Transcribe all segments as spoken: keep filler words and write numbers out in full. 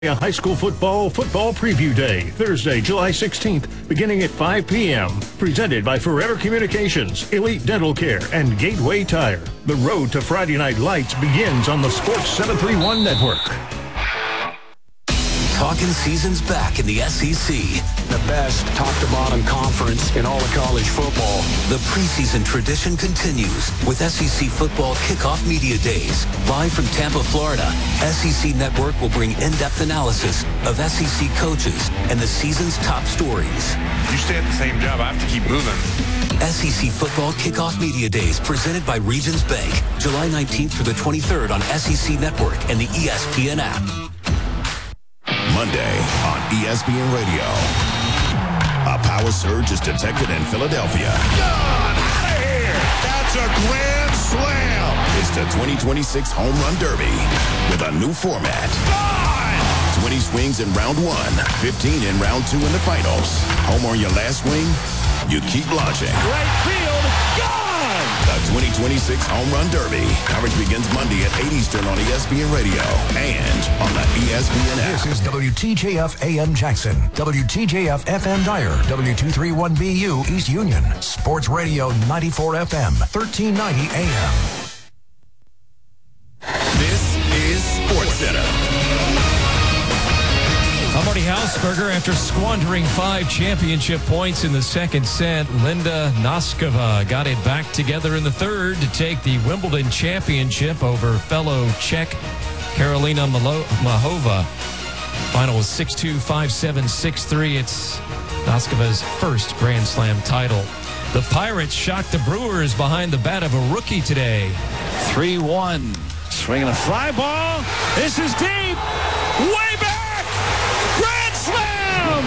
A high school football football preview day, Thursday, July sixteenth, beginning at five p.m. Presented by Forever Communications, Elite Dental Care, and Gateway Tire. The road to Friday Night Lights begins on the Sports seven thirty-one Network. Talking season's back in the S E C. The best top-to-bottom conference in all of college football. The preseason tradition continues with S E C Football Kickoff Media Days. Live from Tampa, Florida, S E C Network will bring in-depth analysis of S E C coaches and the season's top stories. You stay at the same job, I have to keep moving. S E C Football Kickoff Media Days presented by Regions Bank. July nineteenth through the twenty-third on S E C Network and the E S P N app. Monday on E S P N Radio. A power surge is detected in Philadelphia. God, out of here! That's a grand slam! It's the twenty twenty-six Home Run Derby with a new format. God! twenty swings in round one, fifteen in round two in the finals. Home on your last swing, you keep launching. Right field, gone! The twenty twenty-six Home Run Derby. Coverage begins Monday at eight Eastern on E S P N Radio and on the E S P N app. This is W T J F A M Jackson, W T J F F M Dyer, W two thirty-one B U East Union, Sports Radio ninety-four F M, thirteen ninety A M. This is Sports Center. I'm Marty Hausberger. After squandering five championship points in the second set, Linda Noskova got it back together in the third to take the Wimbledon championship over fellow Czech Karolina Mahova. Final was six two, five seven, six three. It's Noskova's first Grand Slam title. The Pirates shocked the Brewers behind the bat of a rookie today. three one. Swinging a fly ball. This is deep. Way back. Grand Slam!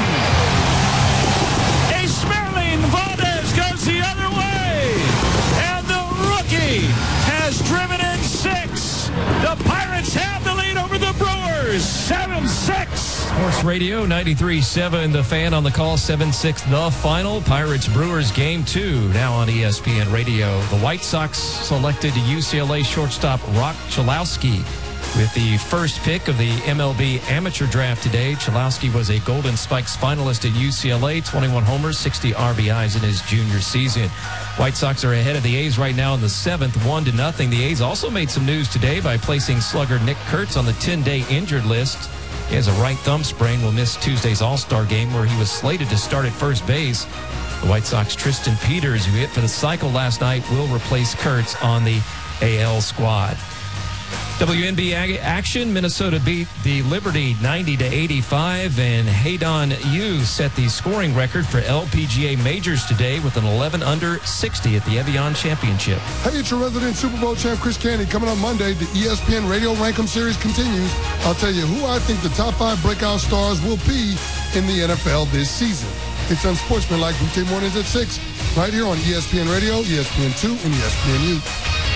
A Smerling Valdez goes the other way. And the rookie has driven in six. The Pirates have the lead over the Brewers. seven six. Sports Radio ninety-three point seven, The Fan on the call, seven six, the final. Pirates-Brewers game two, now on E S P N Radio. The White Sox selected U C L A shortstop Rock Chalowski with the first pick of the M L B amateur draft today. Chalowski was a Golden Spikes finalist at U C L A, twenty-one homers, sixty R B Is in his junior season. White Sox are ahead of the A's right now in the seventh, one to nothing. The A's also made some news today by placing slugger Nick Kurtz on the ten-day injured list. He has a right thumb sprain, will miss Tuesday's All-Star game where he was slated to start at first base. The White Sox Tristan Peters, who hit for the cycle last night, will replace Kurtz on the A L squad. W N B A action, Minnesota beat the Liberty ninety to eighty-five, and Haydon Yu set the scoring record for L P G A majors today with an eleven under sixty at the Evian Championship. Hey, it's your resident Super Bowl champ, Chris Candy. Coming up Monday, the E S P N Radio Rankem Series continues. I'll tell you who I think the top five breakout stars will be in the N F L this season. It's Unsportsmanlike weekday mornings at six, right here on E S P N Radio, E S P N two, and E S P N U.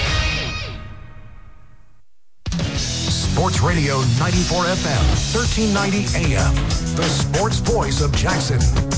Sports Radio ninety-four F M, thirteen ninety A M, the sports voice of Jackson.